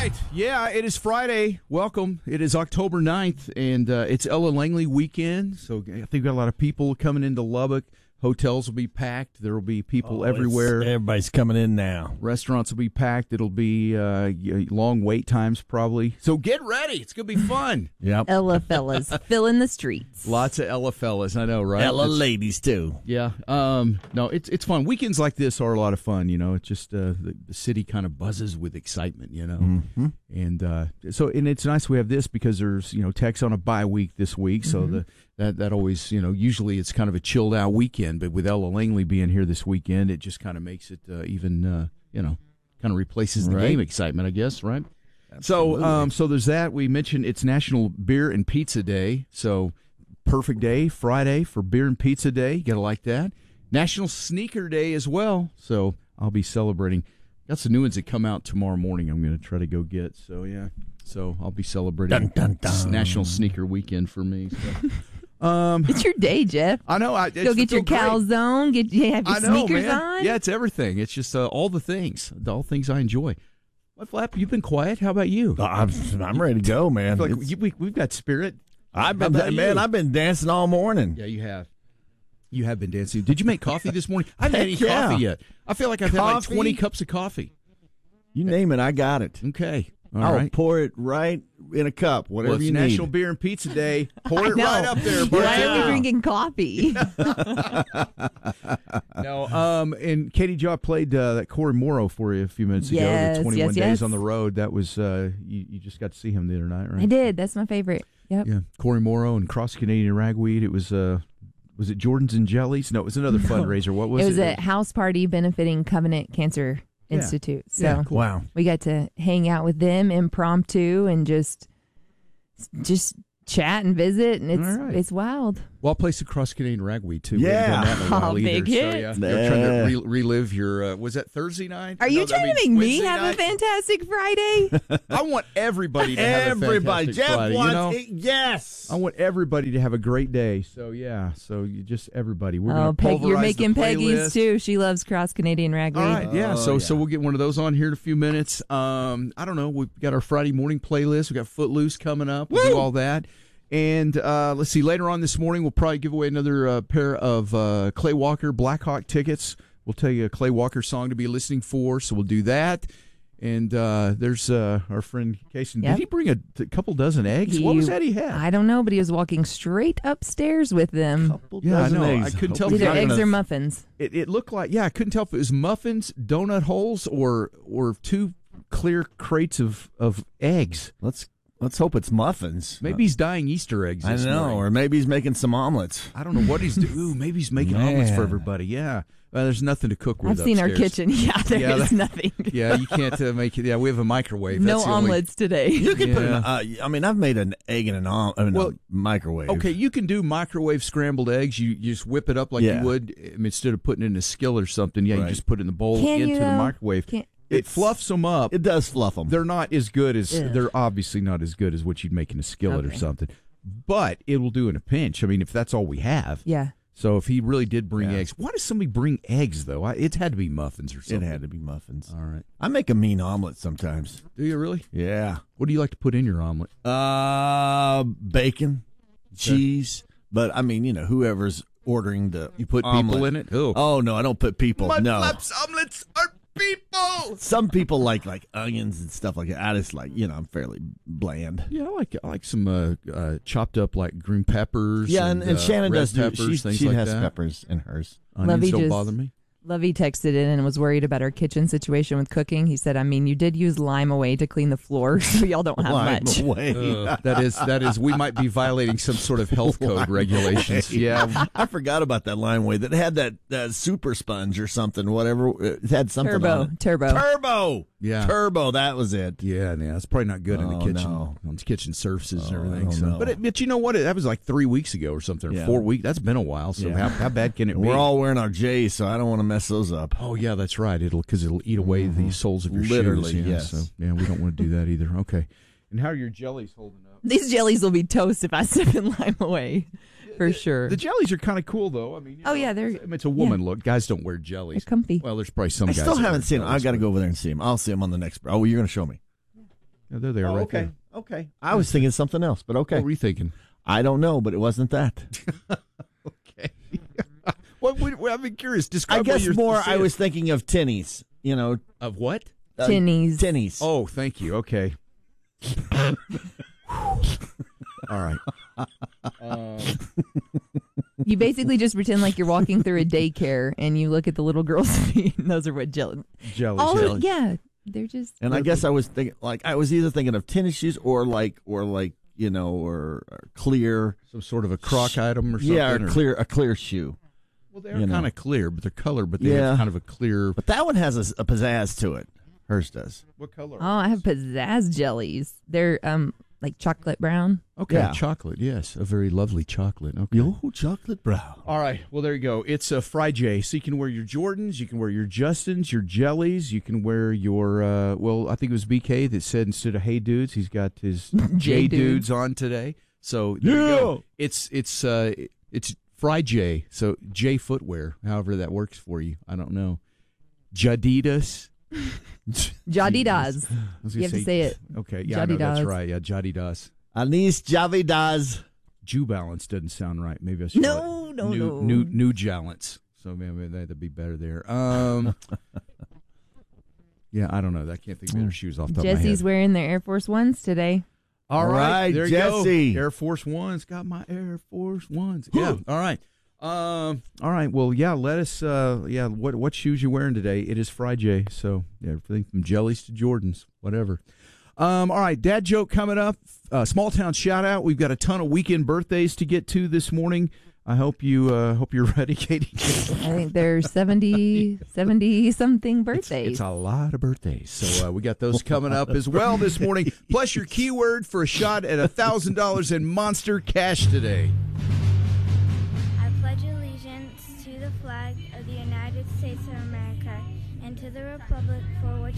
right. Yeah, it is Friday. Welcome. It is October 9th, and it's Ella Langley weekend. So I think we've got a lot of people coming into Lubbock. Hotels will be packed. There will be people everywhere. Everybody's coming in now. Restaurants will be packed. It'll be long wait times probably. So get ready. It's going to be fun. Yep. Ella fellas filling the streets. Lots of Ella fellas. I know, right? Ella ladies, too. Yeah. No, it's fun. Weekends like this are a lot of fun, you know. It's just the city kind of buzzes with excitement, you know. Mm-hmm. And and it's nice we have this because there's, Tech's on a bye week this week, so that always, usually it's kind of a chilled out weekend, but with Ella Langley being here this weekend, it just kind of makes it even, kind of replaces the game excitement, I guess, right? Absolutely. So there's that. We mentioned it's National Beer and Pizza Day, so perfect day, Friday for Beer and Pizza Day. You got to like that. National Sneaker Day as well, so I'll be celebrating. Got some new ones that come out tomorrow morning I'm going to try to go get, so yeah. So I'll be celebrating National Sneaker Weekend for me, so. It's your day, Jeff. I know. Go get your calzone. Have your sneakers on. Yeah, it's everything. It's just all the things I enjoy. What, Flap? You've been quiet. How about you? I'm ready to go, man. I feel like we've got spirit. I've been dancing all morning. Yeah, you have. You have been dancing. Did you make coffee this morning? I haven't had any coffee yet. I feel like I've had like 20 cups of coffee. You name it, I got it. Okay. I'll pour it right in a cup, whatever you need. National Beer and Pizza Day. Pour it right up there. Why are we drinking coffee? No, and Katie Jaw played that Corey Morrow for you a few minutes ago. The 21 Days on the Road. That was you just got to see him the other night, right? I did. That's my favorite. Yep. Yeah, Corey Morrow and Cross Canadian Ragweed. It was it Jordans and Jellies? No, it was another fundraiser. What was it? It was a house party benefiting Covenant Cancer Institute. So cool. Wow. We got to hang out with them impromptu and just chat and visit, and it's wild. Well, I'll play some Cross Canadian Ragweed too. Yeah. We haven't done that in a while either, big hit. So, You're trying to relive your. Was that Thursday night? Are you trying to make me have a fantastic Friday? I want everybody to have a fantastic Jeff Friday. Wants it, yes. I want everybody to have a great day. So yeah, you just everybody. We're going to Peg, pulverize you're making the playlist. Peggy's too. She loves Cross Canadian Ragweed. All right, yeah. So we'll get one of those on here in a few minutes. I don't know. We've got our Friday morning playlist. We got Footloose coming up. We'll do all that. And let's see, later on this morning, we'll probably give away another pair of Clay Walker Blackhawk tickets. We'll tell you a Clay Walker song to be listening for, so we'll do that. And there's our friend Casey. Yep. Did he bring a couple dozen eggs? What was that he had? I don't know, but he was walking straight upstairs with them. I know. Eggs. I couldn't tell if either eggs or muffins. It looked like, I couldn't tell if it was muffins, donut holes, or two clear crates of eggs. Let's hope it's muffins. Maybe he's dyeing Easter eggs this morning. Or maybe he's making some omelets. I don't know what he's doing. Ooh, maybe he's making omelets for everybody. Yeah. Well, there's nothing to cook with I've seen our kitchen. Yeah, there's nothing. Yeah, you can't make it. Yeah, we have a microwave. No omelets today. You can put I've made an egg in a microwave. Okay, you can do microwave scrambled eggs. You just whip it up like you would instead of putting it in a skillet or something. Yeah, you just put it in the bowl into the microwave. It fluffs them up. It does fluff them. They're not as good as they're obviously not as good as what you'd make in a skillet or something. But it will do in a pinch. I mean, if that's all we have. Yeah. So if he really did bring eggs, why does somebody bring eggs though? It had to be muffins or something. It had to be muffins. All right. I make a mean omelet sometimes. Do you really? Yeah. What do you like to put in your omelet? Bacon, cheese. But I mean, whoever's ordering the You put omelet. people in it? Oh no, I don't put people. No. Flaps omelets are people. Some people like onions and stuff like that. I just I'm fairly bland. Yeah, I like some chopped up like green peppers. Yeah, and Shannon does do. Peppers, She like has that. peppers in hers. Onions don't bother me. Lovey texted in and was worried about our kitchen situation with cooking. He said, you did use Lime Away to clean the floor, so y'all don't have much. That is, we might be violating some sort of health code regulations. Yeah. I forgot about that Lime Away that had that super sponge or something, whatever. It had something on it. Turbo. Yeah. Turbo, that was it. Yeah, it's probably not good in the kitchen, on kitchen surfaces and everything. No. But you know what? That was like 3 weeks ago or something, or 4 weeks. That's been a while, so how bad can it be? We're all wearing our J's, so I don't want to mess those up. Oh, yeah, that's right. It'll eat away the soles of your Literally, shoes. yes. So, we don't want to do that either. Okay. And how are your jellies holding up? These jellies will be toast if I sip in Lime Away, for sure. The jellies are kind of cool, though. I mean, it's a woman look. Guys don't wear jellies. They're comfy. Well, there's probably some guys. I still haven't seen them. I got to go over there and see them. I'll see them on the next. Oh, you're going to show me. Yeah, there they are, right there. Okay. I was thinking something else, but okay. What were you thinking? I don't know, but it wasn't that. Okay. I've been curious. Describe I guess what more. you're I was thinking of tinnies. of what? Tinnies. Tinnies. Oh, thank you. Okay. All right. You basically just pretend like you're walking through a daycare and you look at the little girl's feet, and those are what jellies. Jellies. Yeah, they're just. And I guess I was thinking, I was either thinking of tennis shoes or clear, Some sort of a croc item or something. yeah, a clear shoe. Well, they're kind of clear, but they're colored, but they have kind of a clear. But that one has a pizzazz to it. Hers does. What color? Oh, I have pizzazz jellies. They're like chocolate brown. Okay, Yeah. chocolate. Yes, a very lovely chocolate. Okay. Yo, chocolate brown. All right. Well, there you go. It's a Friday, so you can wear your Jordans, you can wear your Justins, your jellies, you can wear your. I think it was BK that said instead of "Hey dudes," he's got his J dudes on today. So there you go. It's Friday, so J footwear, however that works for you. I don't know. Jadidas. Jadidas. You have to say it. Okay, yeah, I know, that's Jadidas. right. Yeah, Jadidas. Anis Javidas. Jew balance doesn't sound right. Maybe I should. No. New Jalance. So maybe that'd be better there. Yeah, I don't know. I can't think of any shoes off the top of my head. Jesse's wearing their Air Force Ones today. All right, there you Jesse. go. Air Force Ones. Got my Air Force Ones. Yeah. All right. All right. Well, yeah. Let us. What shoes you wearing today? It is Friday, so yeah, everything from jellies to Jordans, whatever. All right. Dad joke coming up. Small town shout out. We've got a ton of weekend birthdays to get to this morning. I hope you're ready, Katie. I think there's 70 something birthdays. It's a lot of birthdays. So we got those coming up as well this morning. Plus your keyword for a shot at $1,000 in Monster Cash today. I pledge allegiance to the flag of the United States of America and to the republic for which